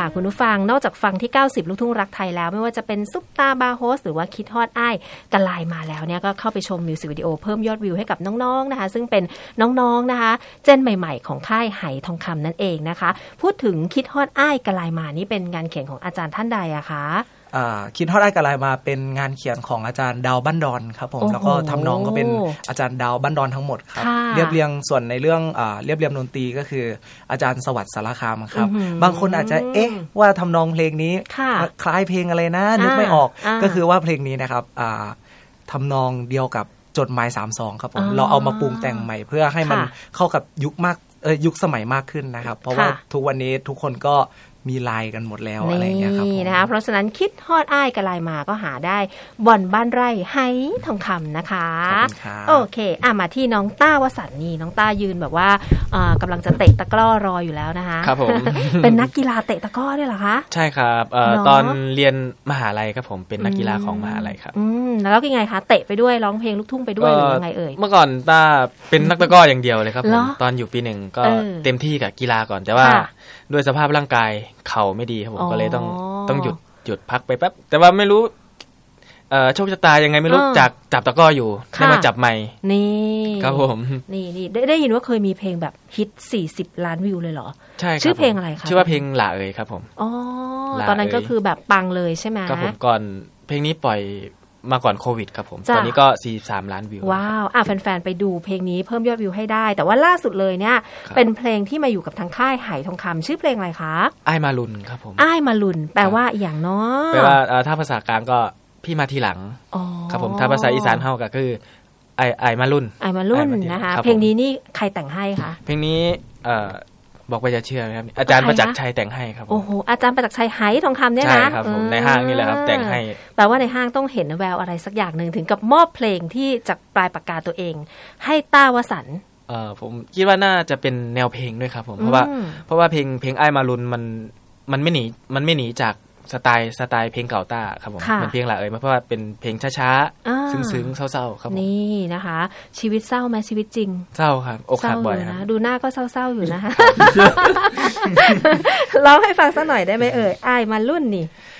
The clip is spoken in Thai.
คุณผู้ฟังนอกจากฟังที่90ลูกทุ่งรักไทยแล้วไม่ว่าจะเป็นซุปตาบาร์โฮสหรือว่าคิดฮอดอ้ายกะลายมาแล้วเนี่ยก็เข้าไปชมมิวสิกวิดีโอเพิ่มยอดวิวให้กับน้องๆนะคะซึ่งเป็นน้องๆนะคะเจนใหม่ๆของค่ายไหทองคำนั่นเองนะคะพูดถึงคิดฮอดอ้ายกะลายมานี่เป็นงานเขียนของอาจารย์ท่านใดอะคะคิดฮอดอ้ายกะลายมาเป็นงานเขียนของอาจารย์ดาวบ้านดอนครับผมแล้วก็ทำนองก็เป็นอาจารย์ดาวบ้านดอนทั้งหมดครับเรียบเรียงส่วนในเรื่องเรียบเรียงดนตรีก็คืออาจารย์สวัสดิ์สารคามครับบางคนอาจจะว่าทำนองเพลงนี้คล้ายเพลงอะไรนะนึกไม่ออกก็คือว่าเพลงนี้นะครับทำนองเดียวกับจดหมาย32ครับผมเราเอามาปรุงแต่งใหม่เพื่อให้มันเข้ากับยุคสมัยมากขึ้นนะครับเพราะว่าทุกวันนี้ทุกคนก็มีไลน์กันหมดแล้วอะไรอย่างเงี้ยครับนะคะเพราะฉะนั้นคิดฮอดอ้ายกะลายมาก็หาได้บ่อนบ้านไร่ไหทองคำนะคะโอเคมาที่น้องต้าวสันต์นี่น้องต้ายืนแบบว่ากำลังจะเตะตะกร้อรออยู่แล้วนะคะครับผมเป็นนักกีฬาเตะตะกร้อด้วยเหรอคะใช่ครับตอนเรียนมหาลัยครับผมเป็นนักกีฬาของมหาลัยครับแล้วยังไงคะเตะไปด้วยร้องเพลงลูกทุ่งไปด้วยหรือยังไงเอ่ยเมื่อก่อนต้าเป็นนักตะกร้ออย่างเดียวเลยครับผมตอนอยู่ปี1ก็เต็มที่กับกีฬาก่อนแต่ว่าด้วยสภาพร่างกายเข่าไม่ดีครับผมก็เลยต้องหยุดพักไปแป๊บแต่ว่าไม่รู้โชคชะตายังไงไม่รู้จากจับตะกร้ออยู่ได้มาจับใหม่นี่ครับผมนี่ได้ยินว่าเคยมีเพลงแบบฮิต40ล้านวิวเลยเหรอใช่ชื่อเพลงอะไรคะชื่อว่าเพลงหล่าเอ๋ยครับผมตอนนั้นก็คือแบบปังเลยใช่ไหมครับผมก่อนเพลงนี้ปล่อยมาก่อนโควิดครับผมตอนนี้ก็43ล้านวิวว้าวแฟนๆไปดูเพลงนี้เพิ่มยอดวิวให้ได้แต่ว่าล่าสุดเลยเนี่ยเป็นเพลงที่มาอยู่กับทางค่ายไหทองคำชื่อเพลงอะไรคะอ้ายมาลุนครับผมอ้ายมาลุนแปลว่าอย่างเนาะแปลว่าถ้าภาษากลางก็พี่มาทีหลังครับผมถ้าภาษาอีสานเฮาก็คือไอ้มาลุนนะคะเพลงนี้นี่ใครแต่งให้คะเพลงนี้บอกว่าจะเชื่อไหมครับอาจารย์ประจักษ์ชัยแต่งให้ครับโอ้โหอาจารย์ประจักษ์ชัยไหทองคำเนี่ยนะใช่ครับผมในห้างนี่แหละครับแต่งให้แปลว่าในห้างต้องเห็นแววอะไรสักอย่างนึงถึงกับมอบเพลงที่จากปลายปากกาตัวเองให้ต้าวสันต์ผมคิดว่าน่าจะเป็นแนวเพลงด้วยครับผมเพราะว่าเพลงไอ้มารุนมันไม่หนีจากสไตล์เพลงเก่าต้าครับผมมันเพลงหละเพราะว่าเป็นเพลงช้าๆซึ้งๆเศร้าๆครับผมนี่นะคะชีวิตเศร้าไหมชีวิตจริงเศร้าครับอกหักบ่อยนะดูหน้าก็เศร้าๆอยู่นะคะร้องให้ฟังสักหน่อยได้ไหมอ้ายมารุ่นนี่